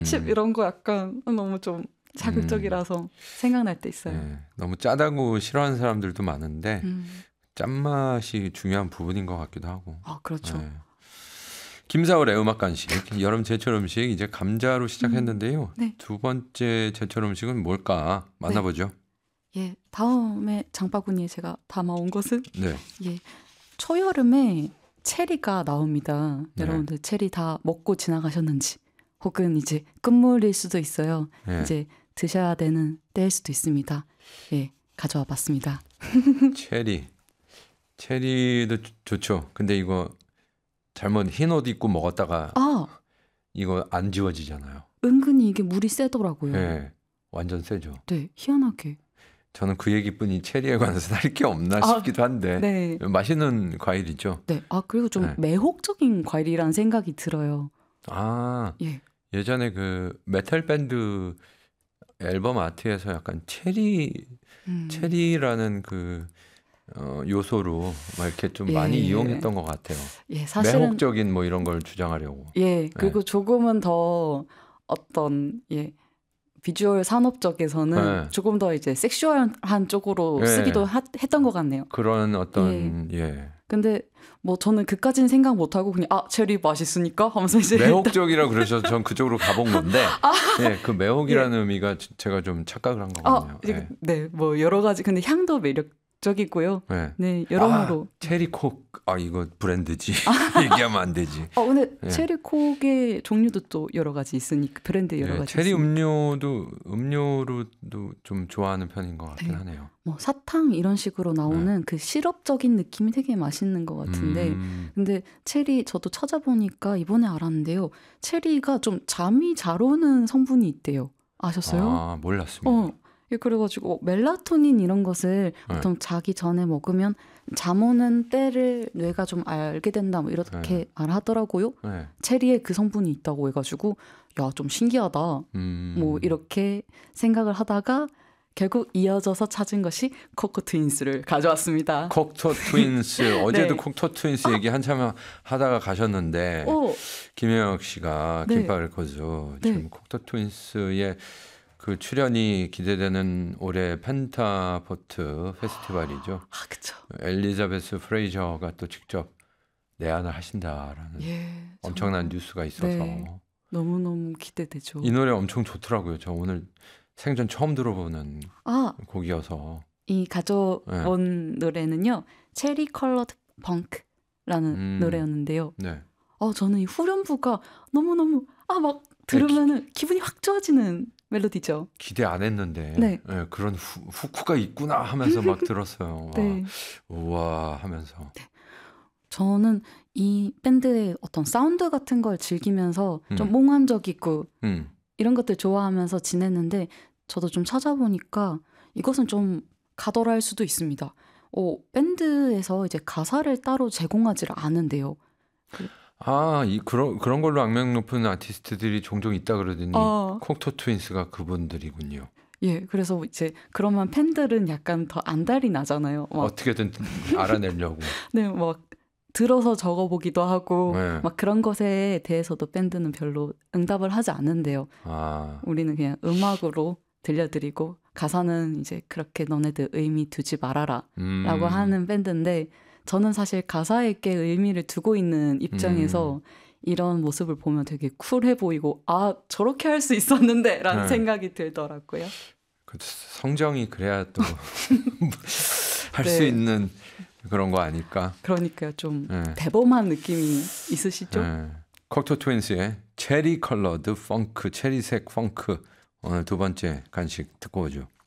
칩 이런 거 약간 너무 좀 자극적이라서 생각날 때 있어요. 네, 너무 짜다고 싫어하는 사람들도 많은데 짠맛이 중요한 부분인 것 같기도 하고. 아, 그렇죠. 네. 김사월의 음악 간식 여름 제철 음식 이제 감자로 시작했는데요. 네. 두 번째 제철 음식은 뭘까 만나보죠. 예, 다음에 장바구니에 제가 담아온 것은 네. 예, 초여름에 체리가 나옵니다. 네. 여러분들 체리 다 먹고 지나가셨는지 혹은 이제 끝물일 수도 있어요. 네. 이제 드셔야 되는 때일 수도 있습니다. 예, 가져와 봤습니다. 체리도 좋죠. 근데 이거 잘못 흰 옷 입고 먹었다가 이거 안 지워지잖아요. 은근히 이게 물이 세더라고요. 네, 완전 세죠. 네, 희한하게. 저는 그 얘기뿐이 체리에 관해서 할 게 없나 싶기도 한데 네. 맛있는 과일이죠. 네, 그리고 좀 매혹적인 과일이라는 생각이 들어요. 예. 예전에 그 메탈 밴드 앨범 아트에서 약간 체리라는 그 요소로 막 이렇게 좀 많이 이용했던 것 같아요. 예, 사실은 매혹적인 뭐 이런 걸 주장하려고. 예, 그리고 조금은 더 어떤 비주얼 산업 쪽에서는 조금 더 이제 섹슈얼한 쪽으로 쓰기도 했던 것 같네요. 그런 어떤 근데 뭐 저는 그까지는 생각 못 하고 그냥 체리 맛있으니까 하면서 이제 매혹적이라 그러셔서 전 그쪽으로 가본 건데 그 매혹이라는 의미가 제가 좀 착각을 한 것 같네요. 네, 뭐 여러 가지 근데 향도 매력적이고요. 네, 여러모로 체리콕 이거 브랜드지 얘기하면 안 되지. 근데 체리콕의 종류도 또 여러 가지 있으니까 브랜드 여러 가지. 체리 음료로도 좀 좋아하는 편인 것 같긴 하네요. 뭐 사탕 이런 식으로 나오는 그 시럽적인 느낌이 되게 맛있는 것 같은데 근데 체리 저도 찾아보니까 이번에 알았는데요. 체리가 좀 잠이 잘 오는 성분이 있대요. 아셨어요? 몰랐습니다. 그래가지고 멜라토닌 이런 것을 보통 자기 전에 먹으면 잠 오는 때를 뇌가 좀 알게 된다 뭐 이렇게 말하더라고요. 체리에 그 성분이 있다고 해가지고 좀 신기하다 뭐 이렇게 생각을 하다가 결국 이어져서 찾은 것이 코코 트윈스를 가져왔습니다. 코코 트윈스 어제도 코코 트윈스 얘기 한참 하다가 가셨는데 김영혁 씨가 김밥 레코드 지금 코코 트윈스의 그 출연이 기대되는 올해 펜타포트 페스티벌이죠. 그쵸. 엘리자베스 프레이저가 또 직접 내한을 하신다라는 엄청난 뉴스가 있어서 너무너무 기대되죠. 이 노래 엄청 좋더라고요. 저 오늘 생전 처음 들어보는 곡이어서. 이 가져온 노래는요. 체리 컬러드 펑크라는 노래였는데요. 저는 이 후렴부가 너무너무 막 들으면은 기분이 확 좋아지는 멜로디죠. 기대 안 했는데 그런 후크가 있구나 하면서 막 들었어요. 우와 하면서. 저는 이 밴드의 어떤 사운드 같은 걸 즐기면서 좀 몽환적이고 이런 것들 좋아하면서 지냈는데 저도 좀 찾아보니까 이것은 좀 가더랄 수도 있습니다. 밴드에서 이제 가사를 따로 제공하지를 않은데요. 그런 걸로 악명 높은 아티스트들이 종종 있다 그러더니 코코 트윈스가 그분들이군요. 예, 그래서 이제 그러면 팬들은 약간 더 안달이 나잖아요. 어떻게든 알아내려고. 막 들어서 적어보기도 하고 막 그런 것에 대해서도 밴드는 별로 응답을 하지 않는데요. 우리는 그냥 음악으로 들려드리고 가사는 이제 그렇게 너네들 의미 두지 말아라 라고 하는 밴드인데 저는 사실 가사에 꽤 의미를 두고 있는 입장에서 이런 모습을 보면 되게 쿨해 보이고 저렇게 할 수 있었는데 라는 생각이 들더라고요. 성정이 그래야 또 할 수 있는 그런 거 아닐까. 그러니까요. 좀 대범한 느낌이 있으시죠? 코코 트윈스의 체리 컬러드 펑크, 체리색 펑크 오늘 두 번째 간식 듣고 오죠.